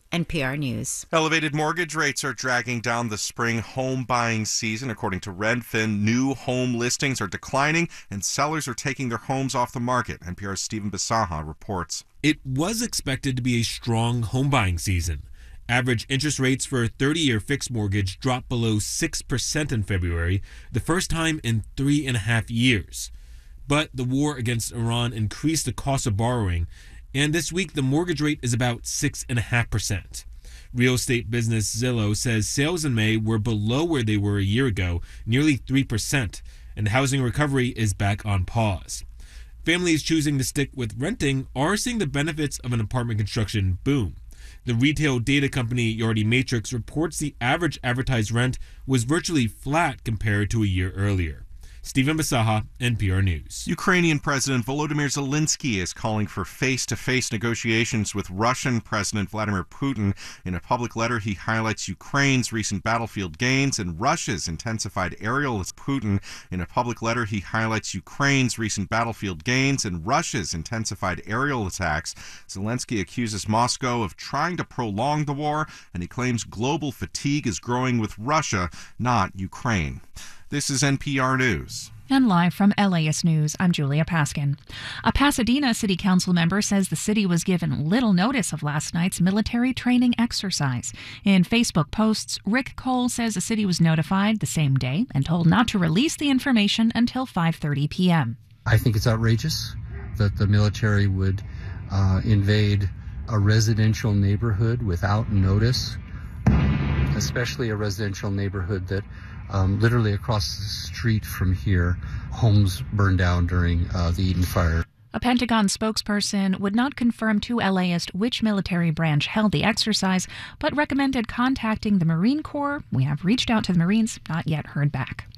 NPR News. Elevated mortgage rates are dragging down the spring home buying season. According to Redfin, new home listings are declining and sellers are taking their homes off the market. NPR's Stephen Bisaha reports. It was expected to be a strong home buying season. Average interest rates for a 30-year fixed mortgage dropped below 6% in February, the first time in 3.5 years. But the war against Iran increased the cost of borrowing, and this week the mortgage rate is about 6.5%. Real estate business Zillow says sales in May were below where they were a year ago, nearly 3%, and the housing recovery is back on pause. Families choosing to stick with renting are seeing the benefits of an apartment construction boom. The retail data company Yardi Matrix reports the average advertised rent was virtually flat compared to a year earlier. Stephen Bisaha, NPR News. Ukrainian President Volodymyr Zelensky is calling for face-to-face negotiations with Russian President Vladimir Putin. In a public letter, he highlights Ukraine's recent battlefield gains and Russia's intensified aerial Putin. In a public letter, he highlights Ukraine's recent battlefield gains and Russia's intensified aerial attacks. Zelensky accuses Moscow of trying to prolong the war, and he claims global fatigue is growing with Russia, not Ukraine. This is NPR News. And live from LAist News, I'm Julia Paskin. A Pasadena City Council member says the city was given little notice of last night's military training exercise. In Facebook posts, Rick Cole says the city was notified the same day and told not to release the information until 5:30 p.m. I think it's outrageous that the military would invade a residential neighborhood without notice, especially a residential neighborhood that literally across the street from here, homes burned down during the Eden Fire. A Pentagon spokesperson would not confirm to LAist which military branch held the exercise, but recommended contacting the Marine Corps. We have reached out to the Marines, not yet heard back.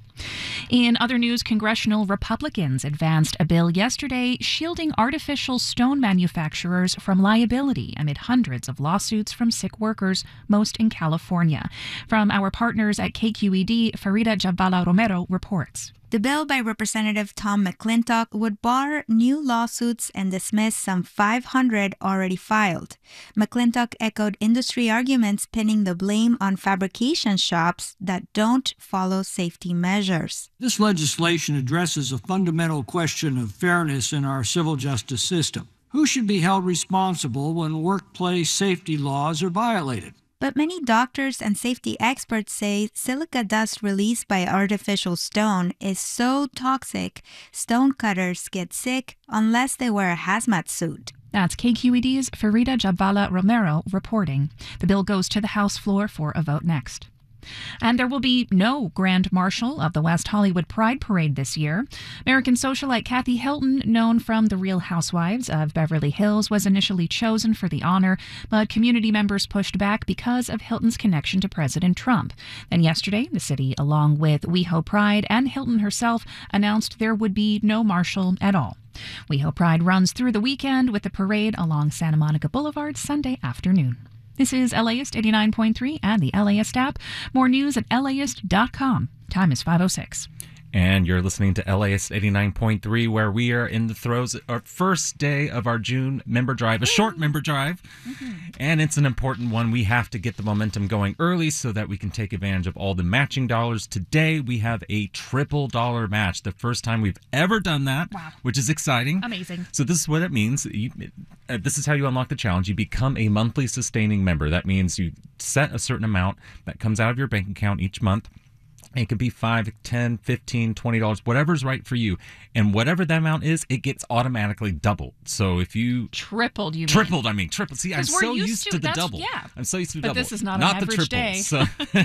In other news, congressional Republicans advanced a bill yesterday shielding artificial stone manufacturers from liability amid hundreds of lawsuits from sick workers, most in California. From our partners at KQED, Farida Jabala Romero reports. The bill by Representative Tom McClintock would bar new lawsuits and dismiss some 500 already filed. McClintock echoed industry arguments pinning the blame on fabrication shops that don't follow safety measures. This legislation addresses a fundamental question of fairness in our civil justice system. Who should be held responsible when workplace safety laws are violated? But many doctors and safety experts say silica dust released by artificial stone is so toxic, stone cutters get sick unless they wear a hazmat suit. That's KQED's Farida Jabala Romero reporting. The bill goes to the House floor for a vote next. And there will be no Grand Marshal of the West Hollywood Pride Parade this year. American socialite Kathy Hilton, known from The Real Housewives of Beverly Hills, was initially chosen for the honor, but community members pushed back because of Hilton's connection to President Trump. Then yesterday, the city, along with WeHo Pride and Hilton herself, announced there would be no marshal at all. WeHo Pride runs through the weekend with the parade along Santa Monica Boulevard Sunday afternoon. This is LAist 89.3 and the LAist app. More news at LAist.com. Time is 5:06. And you're listening to LAist 89.3, where we are in the throes of our first day of our June member drive, a short member drive. And it's an important one. We have to get the momentum going early so that we can take advantage of all the matching dollars. Today, we have a $triple match, the first time we've ever done that, which is exciting. Amazing. So this is what it means. This is how you unlock the challenge. You become a monthly sustaining member. That means you set a certain amount that comes out of your bank account each month. It could be $5, $10, $15, $20, whatever's right for you. And whatever that amount is, it gets automatically doubled. So if you... Tripled, you mean? Tripled, I mean. Tripled. See, I'm so used to the double. Yeah. I'm so used to the double. But this is not the an average triple. day. So,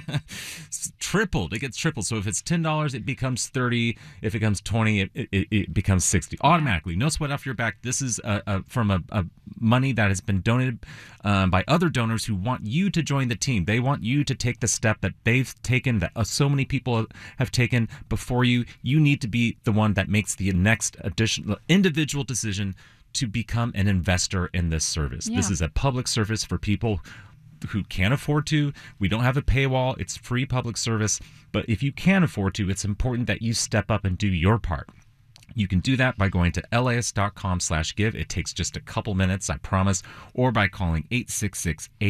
tripled. It gets tripled. So if it's $10, it becomes $30. If it becomes $20, it becomes $60. Automatically. No sweat off your back. This is from a money that has been donated by other donors who want you to join the team. They want you to take the step that they've taken, that so many people have taken before you. You need to be the one that makes the next additional individual decision to become an investor in this service. This is a public service for people who can't afford to. We don't have a paywall. It's free public service. But if you can afford to, it's important that you step up and do your part. You can do that by going to LAist.com/give. It takes just a couple minutes, I promise, or by calling 866-8